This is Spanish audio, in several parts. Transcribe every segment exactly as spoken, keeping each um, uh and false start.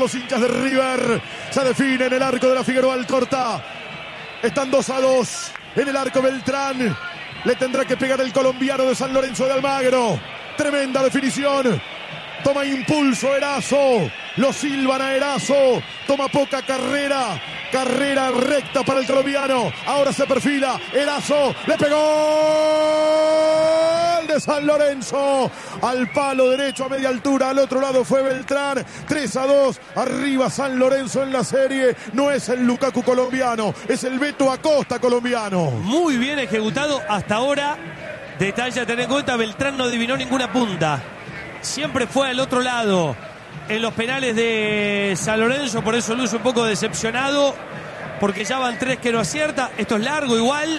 los hinchas de River. Se define en el arco de la Figueroa Alcorta. Están dos a dos en el arco Beltrán. Le tendrá que pegar el colombiano de San Lorenzo de Almagro. Tremenda definición. Toma impulso Erazo. Lo silban a Erazo. Toma poca carrera. Carrera recta para el colombiano. Ahora se perfila. Erazo. Le pegó. De San Lorenzo. Al palo derecho a media altura. Al otro lado fue Beltrán. tres a dos. Arriba San Lorenzo en la serie. No es el Lukaku colombiano. Es el Beto Acosta colombiano. Muy bien ejecutado hasta ahora. Detalle a tener en cuenta. Beltrán no adivinó ninguna punta. Siempre fue al otro lado en los penales de San Lorenzo, por eso luce un poco decepcionado, porque ya van tres que no acierta. Esto es largo igual.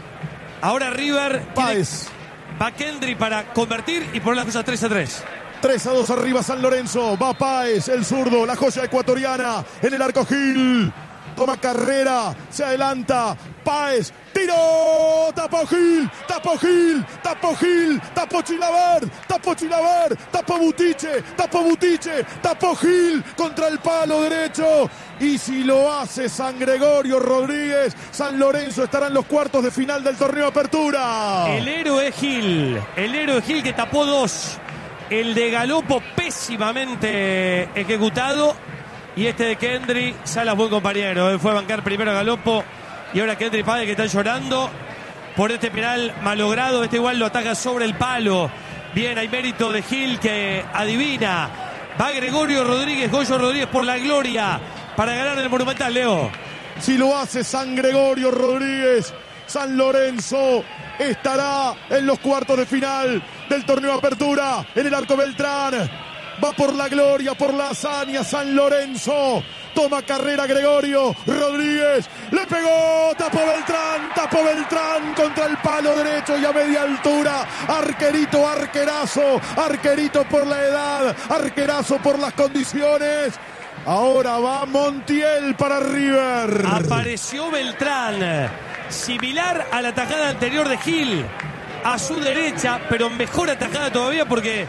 Ahora River Páez. Va Kendry para convertir y poner las cosas tres a tres. tres a dos arriba San Lorenzo. Va Páez, el zurdo, la joya ecuatoriana en el arco Gil. Toma carrera, se adelanta. Páez, tiró, tapó Gil, tapó Gil, tapó Gil, tapó Chilaver, tapó Chilaver, tapó Butiche, tapó Butiche, tapó Gil contra el palo derecho. Y si lo hace San Gregorio Rodríguez, San Lorenzo estará en los cuartos de final del torneo Apertura. El héroe Gil, el héroe Gil que tapó dos. El de Galopo pésimamente ejecutado. Y este de Kendry, Salas buen compañero, ¿eh? Fue a bancar primero a Galopo. Y ahora Kendry Páez que están llorando por este penal malogrado. Este igual lo ataca sobre el palo. Bien, hay mérito de Gil que adivina. Va Gregorio Rodríguez, Goyo Rodríguez por la gloria para ganar el Monumental, Leo. Si lo hace San Gregorio Rodríguez, San Lorenzo estará en los cuartos de final del torneo Apertura en el arco Beltrán. Va por la gloria, por la hazaña San Lorenzo. Toma carrera Gregorio Rodríguez. Le pegó, tapó Beltrán, tapó Beltrán contra el palo derecho y a media altura. Arquerito, arquerazo, arquerito por la edad, arquerazo por las condiciones. Ahora va Montiel para River. Apareció Beltrán, similar a la tajada anterior de Gil, a su derecha, pero mejor atajada todavía porque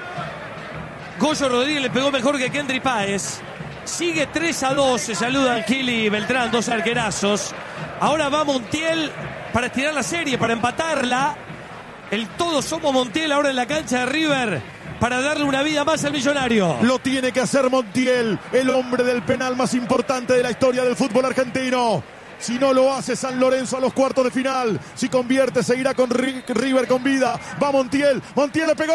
Goyo Rodríguez le pegó mejor que Kendry Páez. Sigue tres a dos, se saludan Gil y Beltrán, dos arquerazos. Ahora va Montiel para estirar la serie, para empatarla. El todos somos Montiel ahora en la cancha de River para darle una vida más al millonario. Lo tiene que hacer Montiel, el hombre del penal más importante de la historia del fútbol argentino. Si no lo hace San Lorenzo a los cuartos de final, si convierte, seguirá con River con vida. Va Montiel, Montiel le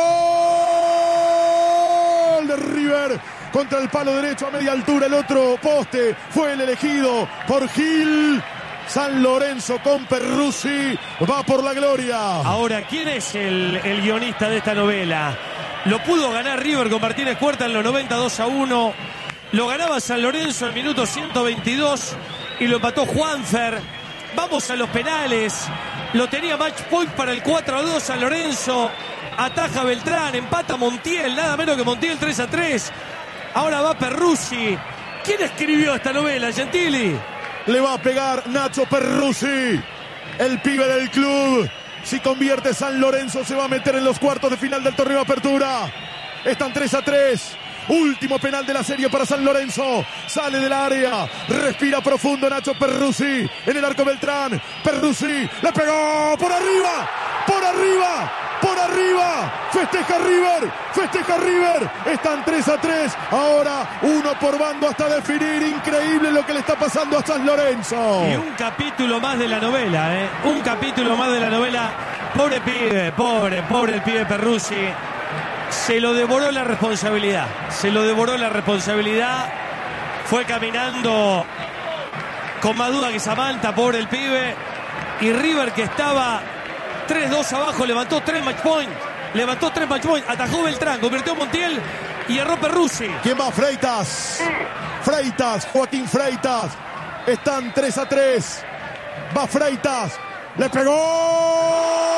pegó de River contra el palo derecho a media altura. El otro poste fue el elegido por Gil. San Lorenzo con Perruzzi va por la gloria. Ahora, ¿quién es el, el guionista de esta novela? Lo pudo ganar River con Martínez Cuerta en los noventa, dos a uno. Lo ganaba San Lorenzo en el minuto ciento veintidós y lo empató Juanfer. Vamos a los penales. Lo tenía match point para el cuatro a dos San Lorenzo. Ataja Beltrán, empata Montiel, nada menos que Montiel, tres a tres. Ahora va Perruzzi. ¿Quién escribió esta novela, Gentili? Le va a pegar Nacho Perruzzi, el pibe del club. Si convierte San Lorenzo se va a meter en los cuartos de final del torneo Apertura. Están tres a tres. Último penal de la serie para San Lorenzo. Sale del área. Respira profundo Nacho Perruzzi. En el arco Beltrán. Perruzzi le pegó por arriba. Por arriba. Por arriba. Festeja River. Festeja River. Están tres a tres. Ahora uno por bando hasta definir. Increíble lo que le está pasando a San Lorenzo. Y un capítulo más de la novela, ¿eh? Un capítulo más de la novela. Pobre pibe. Pobre, pobre el pibe Perruzzi. Se lo devoró la responsabilidad. Se lo devoró la responsabilidad. Fue caminando con más duda que Samantha, pobre el pibe. Y River, que estaba tres dos abajo, levantó tres match point. Levantó tres match point. Atajó Beltrán, convirtió a Montiel y erró Perruzzi. ¿Quién va? Freitas. Freitas, Joaquín Freitas. Están tres a tres. Va Freitas. Le pegó.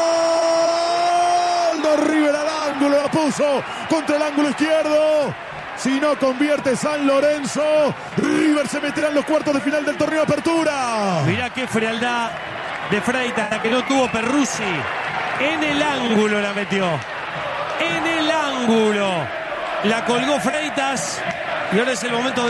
River al ángulo, la puso contra el ángulo izquierdo. Si no convierte San Lorenzo, River se meterá en los cuartos de final del torneo Apertura. Mirá qué frialdad de Freitas, la que no tuvo Perruzzi. En el ángulo la metió. En el ángulo. La colgó Freitas. Y ahora es el momento de